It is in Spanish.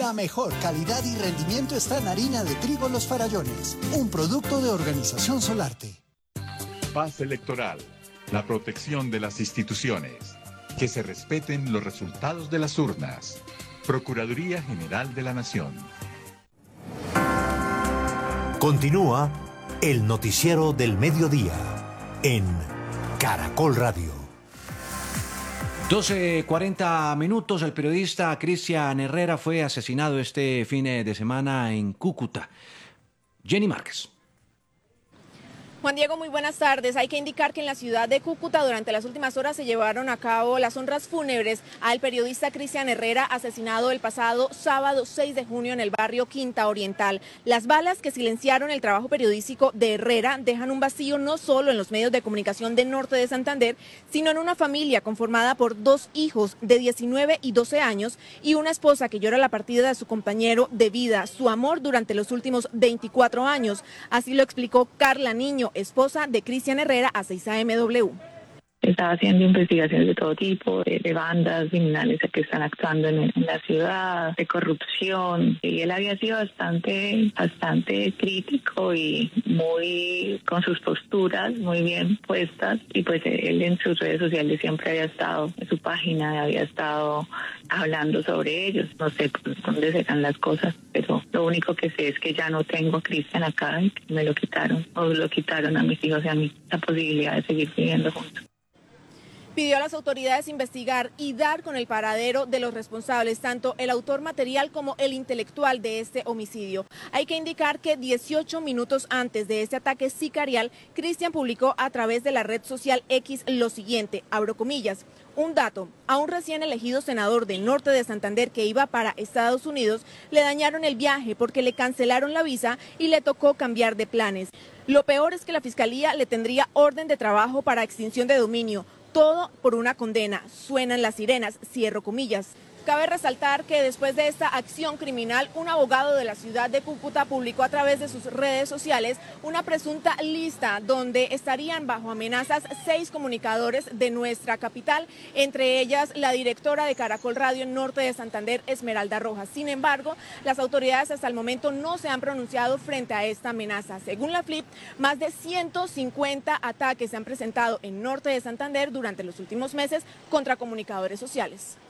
La mejor calidad y rendimiento está en harina de trigo Los Farallones, un producto de Organización Solarte. Paz electoral, la protección de las instituciones, que se respeten los resultados de las urnas. Procuraduría General de la Nación. Continúa el noticiero del mediodía en Caracol Radio. 12:40 minutos. El periodista Cristian Herrera fue asesinado este fin de semana en Cúcuta. Jenny Márquez. Juan Diego, muy buenas tardes. Hay que indicar que en la ciudad de Cúcuta durante las últimas horas se llevaron a cabo las honras fúnebres al periodista Cristian Herrera, asesinado el pasado sábado 6 de junio en el barrio Quinta Oriental. Las balas que silenciaron el trabajo periodístico de Herrera dejan un vacío no solo en los medios de comunicación del norte de Santander, sino en una familia conformada por 2 hijos de 19 y 12 años y una esposa que llora la partida de su compañero de vida, su amor durante los últimos 24 años. Así lo explicó Carla Niño, esposa de Cristian Herrera, a 6AMW. Estaba haciendo investigaciones de todo tipo, de bandas criminales que están actuando en la ciudad, de corrupción, y él había sido bastante crítico y muy con sus posturas muy bien puestas, y pues él en sus redes sociales siempre había estado, en su página había estado hablando sobre ellos. No sé pues, dónde serán las cosas, pero lo único que sé es que ya no tengo a Cristian acá y que me lo quitaron, o lo quitaron a mis hijos y a mí la posibilidad de seguir viviendo juntos. Pidió a las autoridades investigar y dar con el paradero de los responsables, tanto el autor material como el intelectual de este homicidio. Hay que indicar que 18 minutos antes de este ataque sicarial, Cristian publicó a través de la red social X lo siguiente, abro comillas: un dato, a un recién elegido senador del norte de Santander que iba para Estados Unidos, le dañaron el viaje porque le cancelaron la visa y le tocó cambiar de planes. Lo peor es que la Fiscalía le tendría orden de trabajo para extinción de dominio. Todo por una condena. Suenan las sirenas, cierro comillas. Cabe resaltar que después de esta acción criminal, un abogado de la ciudad de Cúcuta publicó a través de sus redes sociales una presunta lista donde estarían bajo amenazas 6 comunicadores de nuestra capital, entre ellas la directora de Caracol Radio Norte de Santander, Esmeralda Rojas. Sin embargo, las autoridades hasta el momento no se han pronunciado frente a esta amenaza. Según la FLIP, más de 150 ataques se han presentado en Norte de Santander durante los últimos meses contra comunicadores sociales.